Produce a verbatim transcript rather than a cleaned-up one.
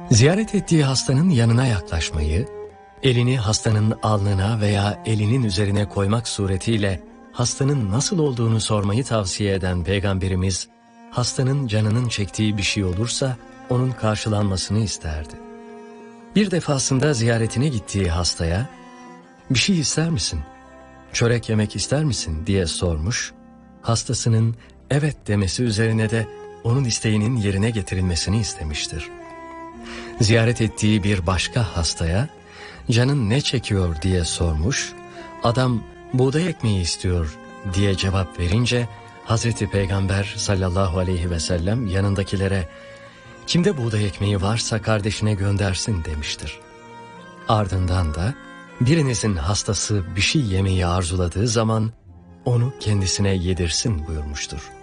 Ziyaret ettiği hastanın yanına yaklaşmayı, elini hastanın alnına veya elinin üzerine koymak suretiyle hastanın nasıl olduğunu sormayı tavsiye eden Peygamberimiz, hastanın canının çektiği bir şey olursa onun karşılanmasını isterdi. Bir defasında ziyaretine gittiği hastaya, "Bir şey ister misin? Çörek yemek ister misin?" diye sormuş, hastasının evet demesi üzerine de onun isteğinin yerine getirilmesini istemiştir. Ziyaret ettiği bir başka hastaya, "Canın ne çekiyor?" diye sormuş, adam "Buğday ekmeği istiyor." diye cevap verince, Hazreti Peygamber sallallahu aleyhi ve sellem yanındakilere, "Kimde buğday ekmeği varsa kardeşine göndersin." demiştir. Ardından da, birinizin hastası bir şey yemeyi arzuladığı zaman onu kendisine yedirsin buyurmuştur.